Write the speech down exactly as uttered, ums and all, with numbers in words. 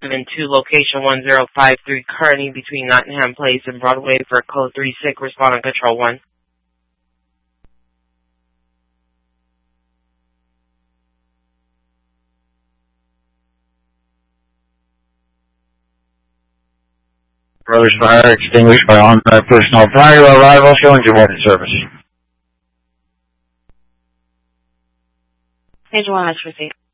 seven two, location one zero five three, Kearney, between Nottingham Place and Broadway for code three six, respond on control one. Rose fire extinguished by on-site personnel prior to arrival, showing to morning service. Page one, let's proceed.